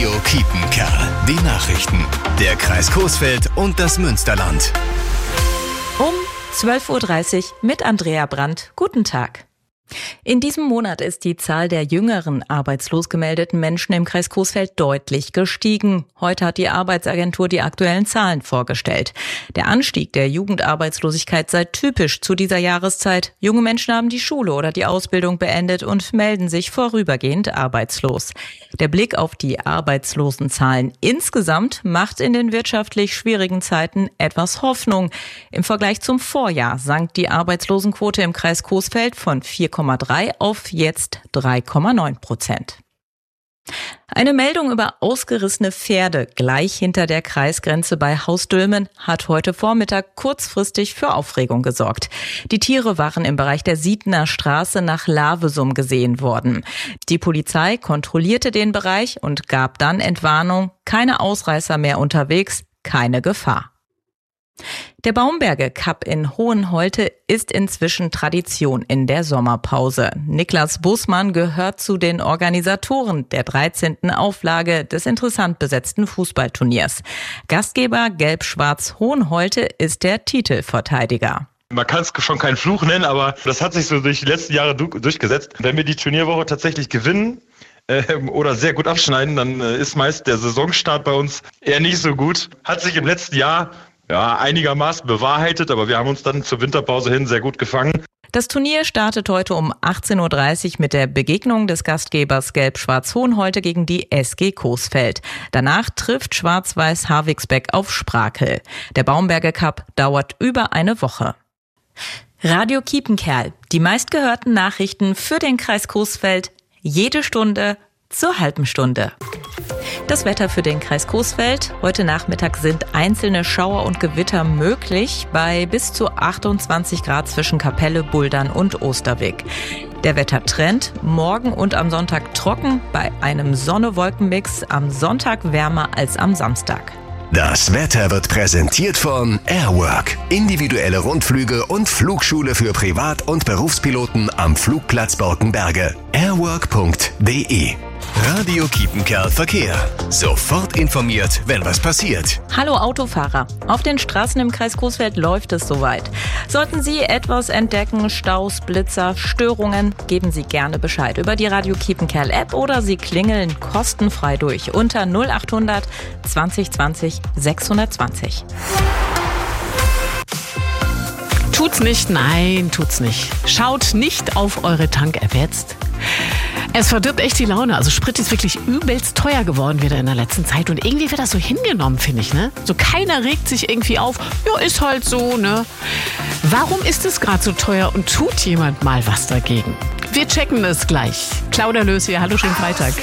Radio Kiepenkerl. Die Nachrichten. Der Kreis Coesfeld und das Münsterland. Um 12.30 Uhr mit Andrea Brandt. Guten Tag. In diesem Monat ist die Zahl der jüngeren arbeitslos gemeldeten Menschen im Kreis Coesfeld deutlich gestiegen. Heute hat die Arbeitsagentur die aktuellen Zahlen vorgestellt. Der Anstieg der Jugendarbeitslosigkeit sei typisch zu dieser Jahreszeit. Junge Menschen haben die Schule oder die Ausbildung beendet und melden sich vorübergehend arbeitslos. Der Blick auf die Arbeitslosenzahlen insgesamt macht in den wirtschaftlich schwierigen Zeiten etwas Hoffnung. Im Vergleich zum Vorjahr sank die Arbeitslosenquote im Kreis Coesfeld von 4,3 auf jetzt 3,9%. Eine Meldung über ausgerissene Pferde gleich hinter der Kreisgrenze bei Hausdülmen hat heute Vormittag kurzfristig für Aufregung gesorgt. Die Tiere waren im Bereich der Siedner Straße nach Lavesum gesehen worden. Die Polizei kontrollierte den Bereich und gab dann Entwarnung: keine Ausreißer mehr unterwegs, keine Gefahr. Der Baumberge Cup in Hohenholte ist inzwischen Tradition in der Sommerpause. Niklas Bußmann gehört zu den Organisatoren der 13. Auflage des interessant besetzten Fußballturniers. Gastgeber Gelb-Schwarz Hohenholte ist der Titelverteidiger. Man kann es schon keinen Fluch nennen, aber das hat sich so durch die letzten Jahre durchgesetzt. Wenn wir die Turnierwoche tatsächlich gewinnen oder sehr gut abschneiden, dann ist meist der Saisonstart bei uns eher nicht so gut. Hat sich im letzten Jahr einigermaßen bewahrheitet, aber wir haben uns dann zur Winterpause hin sehr gut gefangen. Das Turnier startet heute um 18.30 Uhr mit der Begegnung des Gastgebers Gelb-Schwarz Hohenholte gegen die SG Coesfeld. Danach trifft Schwarz-Weiß Harwigsbeck auf Sprakel. Der Baumberge Cup dauert über eine Woche. Radio Kiepenkerl, die meistgehörten Nachrichten für den Kreis Coesfeld, jede Stunde zur halben Stunde. Das Wetter für den Kreis Coesfeld. Heute Nachmittag sind einzelne Schauer und Gewitter möglich bei bis zu 28 Grad zwischen Kapelle, Buldern und Osterweg. Der Wettertrend: morgen und am Sonntag trocken, bei einem Sonne-Wolken-Mix, am Sonntag wärmer als am Samstag. Das Wetter wird präsentiert von Airwork. Individuelle Rundflüge und Flugschule für Privat- und Berufspiloten am Flugplatz Borkenberge. Airwork.de. Radio Kiepenkerl Verkehr. Sofort informiert, wenn was passiert. Hallo Autofahrer. Auf den Straßen im Kreis Coesfeld läuft es soweit. Sollten Sie etwas entdecken, Staus, Blitzer, Störungen, geben Sie gerne Bescheid über die Radio Kiepenkerl App oder Sie klingeln kostenfrei durch unter 0800 20 20 620. Tut's nicht, nein, tut's nicht. Schaut nicht auf eure Tank-App jetzt. Es verdirbt echt die Laune. Also Sprit ist wirklich übelst teuer geworden wieder in der letzten Zeit. Und irgendwie wird das so hingenommen, finde ich, ne? So keiner regt sich irgendwie auf. Ja, ist halt so, ne? Warum ist es gerade so teuer und tut jemand mal was dagegen? Wir checken es gleich. Claudia Lös hier, hallo, schönen Freitag.